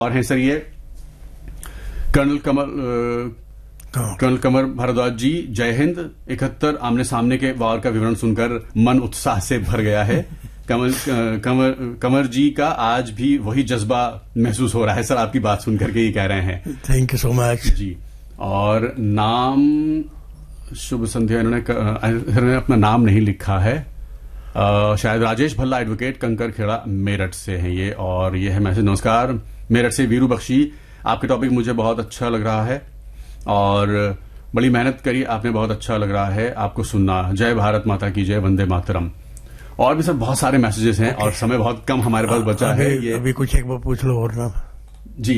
और हैं सर ये कर्नल कमर भारद्वाज जी, जय हिंद। 71 आमने सामने के वार का विवरण सुनकर मन उत्साह से भर गया है। कमर जी का आज भी वही जज्बा महसूस हो रहा है सर, आपकी बात सुनकर के ये कह रहे हैं। थैंक यू सो मच जी। और नाम शुभ संध्या, इन्होंने अपना नाम नहीं लिखा है, शायद राजेश भल्ला एडवोकेट कंकर खेड़ा मेरठ से हैं ये। और ये है मैसेज, नमस्कार मेरठ से वीरू बख्शी, आपके टॉपिक मुझे बहुत अच्छा लग रहा है और बड़ी मेहनत करी आपने, बहुत अच्छा लग रहा है आपको सुनना। जय भारत माता की जय, वंदे मातरम। और भी सर बहुत सारे मैसेजेस हैं और समय बहुत कम हमारे पास बचा है। ये अभी कुछ एक बार पूछ लो और ना जी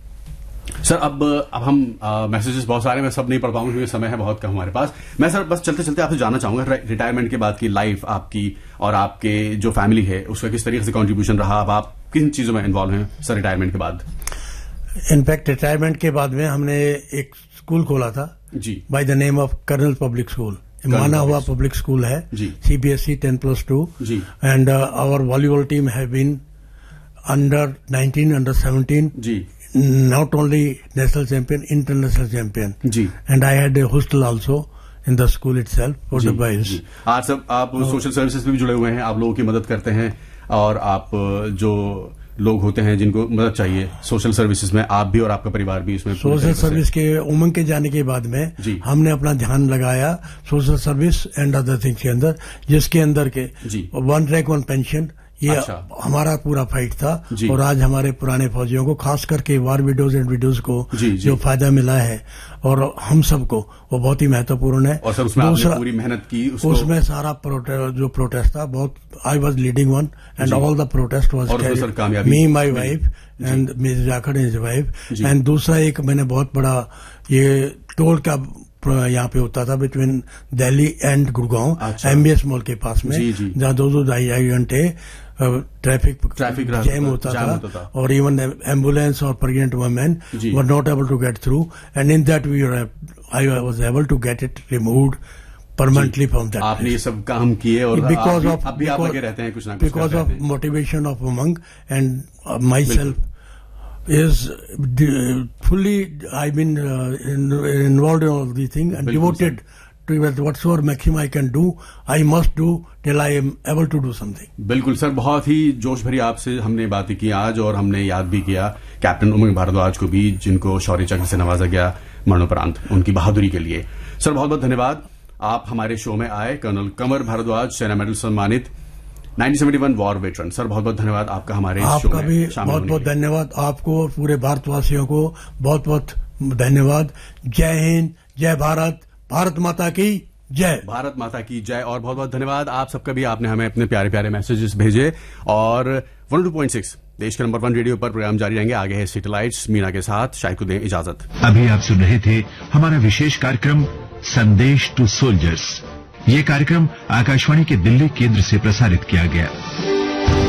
सर। अब हम मैसेजेस बहुत सारे, मैं सब नहीं पढ़ पाऊंगा क्योंकि समय है बहुत कम हमारे पास। मैं सर बस चलते चलते आपसे जानना चाहूंगा रिटायरमेंट के बाद की लाइफ आपकी और आपके जो फैमिली है उसका किस तरीके से कंट्रीब्यूशन रहा, अब आप किन चीजों में इन्वॉल्व हैं सर रिटायरमेंट के बाद? इनफैक्ट रिटायरमेंट के बाद में हमने एक स्कूल खोला था जी, by the name of colonel public school. माना हुआ पब्लिक स्कूल है जी, CBSE 10+2 ji. And our volleyball team have been under 19, under 17 ji, not only national champion, international champion. Ji. And I had a hostel also in the school itself for the boys. आज सब आप social services में भी जुड़े हुए हैं, आप लोगों की मदद करते हैं और आप जो लोग होते हैं जिनको मदद चाहिए सोशल सर्विसेज में, आप भी और आपका परिवार भी इसमें सोशल सर्विस के उमंग के जाने के बाद में हमने अपना ध्यान लगाया social service and other things के अंदर, जिसके अंदर के 1 रैंक 1 पेंशन, ये हमारा पूरा फाइट था। और आज हमारे पुराने फौजियों को, खास करके वार विडोज एंड विडोज को जो फायदा मिला है और हम सबको, वो बहुत ही महत्वपूर्ण है। और सर उसमें आपने पूरी मेहनत की उसमें सारा जो प्रोटेस्ट था, बहुत I was leading one and all the protest was me, my wife and miss Jakhar is wife. And दूसरा एक मैंने बहुत बड़ा ये टोल का यहाँ पे होता था between Delhi and Gurgaon, MBS mall के पास में, जहाँ 2-2 घंटे ट्रैफिक जैम होता था और इवन एम्बुलेंस और pregnant women were not able to get through, and in that I was able to get it removed permanently from that. आपने ये सब काम किए और बिकॉज ऑफ अभी आप लगे रहते हैं कुछ ना कुछ, because of motivation of Umang and my self is fully, I've been involved in all these things and devoted to whatsoever maximum I can do, I must do till I am able to do something. बिल्कुल sir, बहुत ही जोश भरी आपसे हमने बातें की आज और हमने याद भी किया कैप्टन उमंग भारद्वाज को भी, जिनको शौर्य चक्र से नवाजा गया मरणोपरांत उनकी बहादुरी के लिए। सर बहुत बहुत धन्यवाद, आप हमारे शो में आए। कर्नल कमर भारद्वाज, सेना मेडल सम्मानित 1971 वॉर वेटरन। सर बहुत बहुत धन्यवाद आपका हमारे शो में आपका भी बहुत बहुत धन्यवाद, आपको और पूरे भारतवासियों को बहुत बहुत धन्यवाद। जय हिंद, जय भारत, भारत माता की जय, भारत माता की जय। और बहुत बहुत धन्यवाद आप सबका भी, आपने हमें अपने प्यारे प्यारे मैसेजेस भेजे। और 102.6 देश के नंबर 1 रेडियो पर प्रोग्राम जारी रहेंगे। आगे है सैटेलाइट्स, मीना के साथ, शायद को दें इजाजत। अभी आप सुन रहे थे हमारा विशेष कार्यक्रम संदेश टू सोल्जर्स। ये कार्यक्रम आकाशवाणी के दिल्ली केंद्र से प्रसारित किया गया।